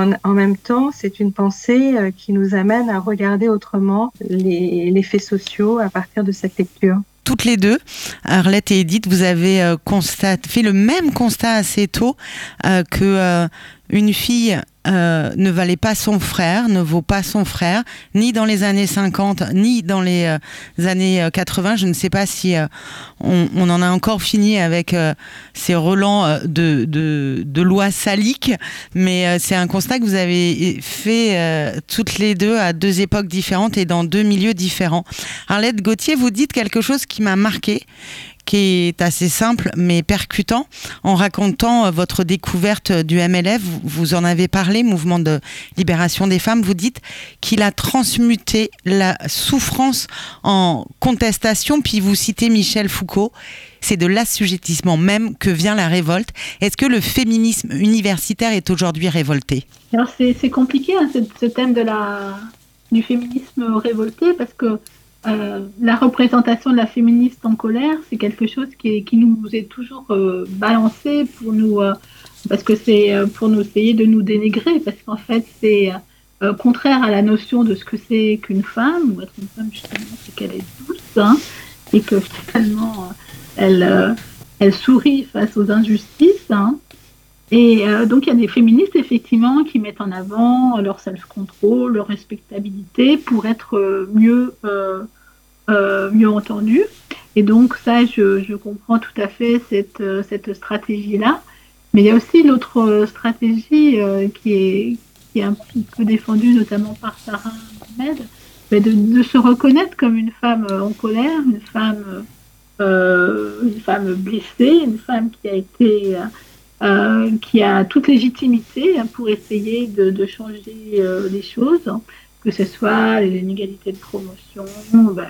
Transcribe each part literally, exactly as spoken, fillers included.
en, en même temps, c'est une pensée euh, qui nous amène à regarder autrement les, les faits sociaux à partir de cette lecture. Toutes les deux, Arlette et Edith, vous avez euh, constat, fait le même constat assez tôt euh, que euh, une fille euh, ne valait pas son frère, ne vaut pas son frère, ni dans les années cinquante, ni dans les euh, années quatre-vingts. Je ne sais pas si euh, on, on en a encore fini avec euh, ces relents euh, de, de, de lois saliques, mais euh, c'est un constat que vous avez fait euh, toutes les deux à deux époques différentes et dans deux milieux différents. Arlette Gauthier, vous dites quelque chose qui m'a marqué, qui est assez simple mais percutant, en racontant votre découverte du M L F. Vous en avez parlé, Mouvement de libération des femmes. Vous dites qu'il a transmuté la souffrance en contestation, puis vous citez Michel Foucault. C'est de l'assujettissement même que vient la révolte. Est-ce que le féminisme universitaire est aujourd'hui révolté ? Alors c'est, c'est compliqué, hein, ce, ce thème de la, du féminisme révolté, parce que Euh, la représentation de la féministe en colère, c'est quelque chose qui, est, qui nous est toujours euh, balancé pour nous, euh, parce que c'est euh, pour nous essayer de nous dénigrer, parce qu'en fait c'est euh, contraire à la notion de ce que c'est qu'une femme. Ou être une femme justement, c'est qu'elle est douce, hein, et que finalement elle, euh, elle sourit face aux injustices. Hein. Et euh, donc il y a des féministes effectivement qui mettent en avant leur self-control, leur respectabilité pour être euh, mieux euh, Euh, mieux entendu. Et donc ça, je, je comprends tout à fait cette, euh, cette stratégie-là. Mais il y a aussi l'autre stratégie euh, qui, est, qui est un petit peu défendue, notamment par Sarah Ahmed, mais de, de se reconnaître comme une femme en colère, une femme, euh, une femme blessée, une femme qui a été... Euh, qui a toute légitimité hein, pour essayer de, de changer euh, les choses, hein, que ce soit les inégalités de promotion, bah,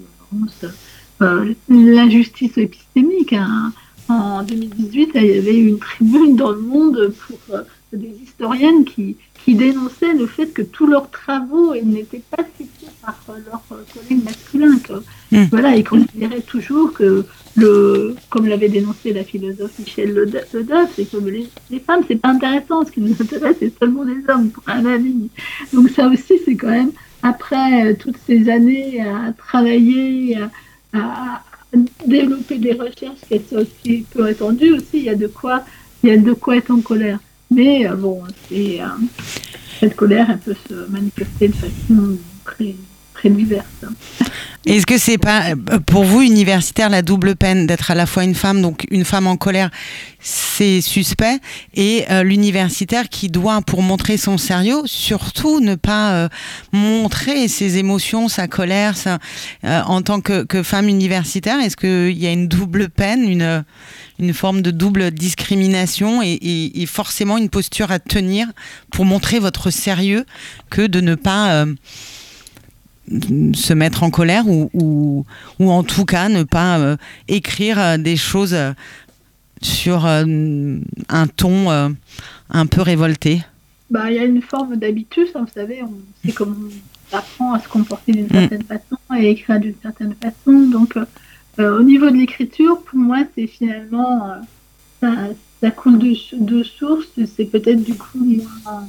Euh, l'injustice épistémique. Hein. En deux mille dix-huit, il y avait une tribune dans le Monde pour euh, des historiennes qui, qui dénonçaient le fait que tous leurs travaux n'étaient pas cités par euh, leurs collègues masculins. Que, mmh. Voilà, ils considéraient toujours que, le, comme l'avait dénoncé la philosophe Michel Ledoff, c'est que les, les femmes, c'est pas intéressant. Ce qui nous intéresse, c'est seulement les hommes, pour un avis. Donc ça aussi, c'est quand même après toutes ces années à travailler, à, à développer des recherches qui sont aussi peu étendues aussi, il y a de quoi, il y a de quoi être en colère. Mais euh, bon, c'est, euh, cette colère, elle peut se manifester de façon très, très diverse. Est-ce que c'est pas, pour vous, universitaire, la double peine d'être à la fois une femme, donc une femme en colère, c'est suspect, et euh, l'universitaire qui doit, pour montrer son sérieux, surtout ne pas euh, montrer ses émotions, sa colère, sa, euh, en tant que, que femme universitaire? Est-ce qu'il y a une double peine, une, une forme de double discrimination et, et, et forcément une posture à tenir pour montrer votre sérieux que de ne pas... Euh, se mettre en colère ou, ou, ou en tout cas ne pas euh, écrire des choses euh, sur euh, un ton euh, un peu révolté? Bah, il y a une forme d'habitus, hein, vous savez, on sait comment on apprend à se comporter d'une certaine mmh. façon et à écrire d'une certaine façon. Donc, euh, au niveau de l'écriture, pour moi, c'est finalement, euh, ça, ça coule de, de source, c'est peut-être du coup moins...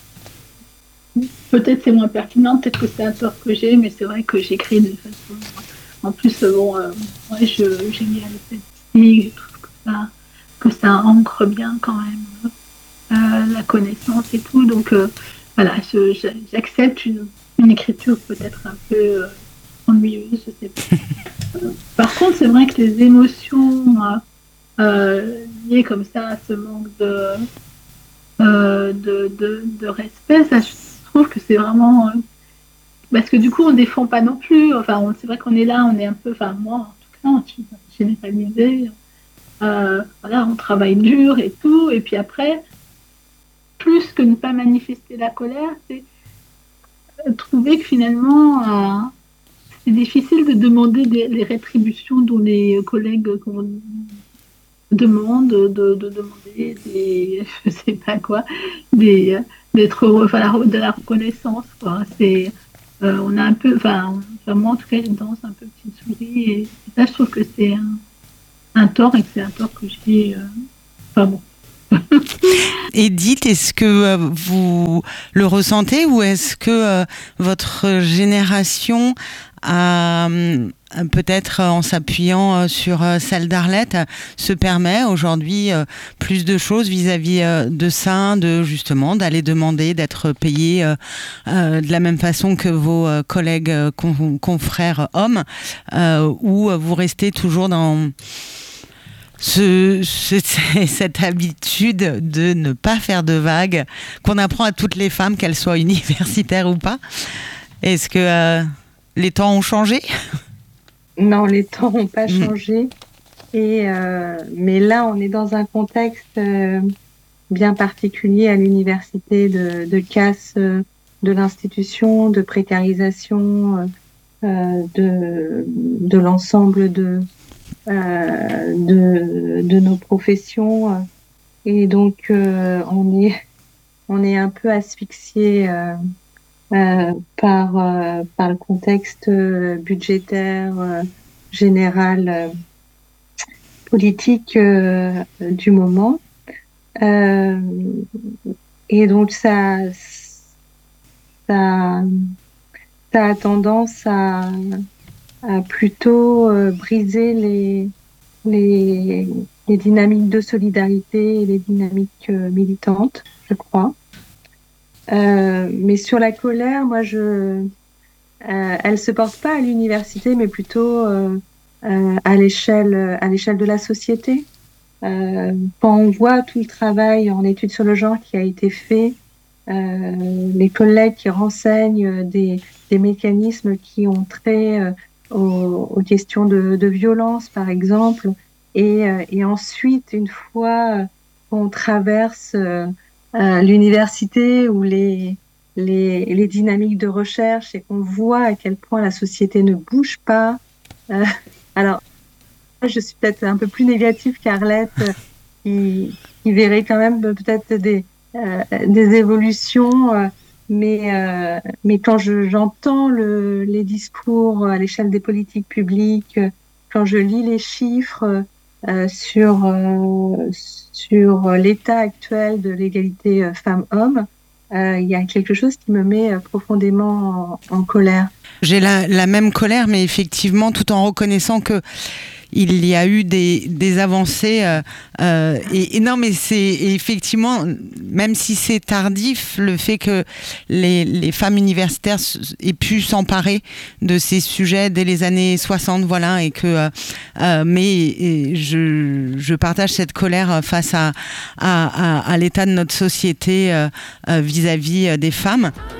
Peut-être c'est moins pertinent, peut-être que c'est un tort que j'ai, mais c'est vrai que j'écris de façon... En plus, bon, euh, moi, je, j'ai mis à l'esthétique, je trouve que ça, que ça ancre bien quand même euh, la connaissance et tout. Donc, euh, voilà, je, je, j'accepte une, une écriture peut-être un peu euh, ennuyeuse, je sais pas. euh, par contre, c'est vrai que les émotions euh, euh, liées comme ça à ce manque de, euh, de, de, de respect, ça, je trouve que c'est vraiment... Euh, parce que du coup, on ne défend pas non plus. Enfin, on, c'est vrai qu'on est là, on est un peu... Enfin, moi, en tout cas, je suis généralisée. Euh, voilà, on travaille dur et tout. Et puis après, plus que ne pas manifester la colère, c'est trouver que finalement, euh, c'est difficile de demander des, les rétributions dont les collègues demandent, de, de demander des... Je sais pas quoi, des... d'être heureux, enfin, la, de la reconnaissance, quoi. C'est... Euh, on a un peu, enfin, moi en tout cas, j'ai une tendance un peu petite souris, et, et ça, je trouve que c'est un, un tort, et que c'est un tort que j'ai. Euh, enfin bon, Edith, est-ce que euh, vous le ressentez ou est-ce que euh, votre génération a, euh, peut-être en s'appuyant euh, sur euh, celle d'Arlette, se permet aujourd'hui euh, plus de choses vis-à-vis euh, de ça, de justement d'aller demander d'être payé euh, euh, de la même façon que vos euh, collègues euh, con- confrères hommes, euh, ou vous restez toujours dans Ce, ce, cette habitude de ne pas faire de vagues qu'on apprend à toutes les femmes, qu'elles soient universitaires ou pas. Est-ce que euh, les temps ont changé ? Non, les temps n'ont pas mmh. changé. Et, euh, mais là, on est dans un contexte euh, bien particulier à l'université de, de casse euh, de l'institution, de précarisation euh, de, de l'ensemble de Euh, de, de nos professions, et donc euh, on est on est un peu asphyxié euh, euh, par euh, par le contexte budgétaire euh, général euh, politique euh, du moment, euh, et donc ça ça ça a tendance à à plutôt euh, briser les, les, les dynamiques de solidarité et les dynamiques euh, militantes, je crois. Euh, mais sur la colère, moi, je, euh, elle se porte pas à l'université, mais plutôt euh, euh, à l'échelle, à l'échelle de la société. Euh, quand on voit tout le travail en études sur le genre qui a été fait, euh, les collègues qui renseignent des, des mécanismes qui ont trait euh, Aux, aux questions de, de violence, par exemple, et, euh, et ensuite, une fois qu'on traverse euh, euh, l'université ou les, les, les dynamiques de recherche et qu'on voit à quel point la société ne bouge pas. Euh, alors, je suis peut-être un peu plus négative qu'Arlette, euh, qui, qui verrait quand même peut-être des, euh, des évolutions. Euh, Mais, euh, mais quand je, j'entends le, les discours à l'échelle des politiques publiques, quand je lis les chiffres euh, sur, euh, sur l'état actuel de l'égalité femmes-hommes, euh, il y a quelque chose qui me met profondément en, en colère. J'ai la, la même colère, mais effectivement, tout en reconnaissant que il y a eu des, des avancées euh, euh, et, et non mais c'est effectivement, même si c'est tardif, le fait que les, les femmes universitaires aient pu s'emparer de ces sujets dès les années soixante, voilà, et que euh, mais je, je partage cette colère face à, à, à, à l'état de notre société euh, vis-à-vis des femmes.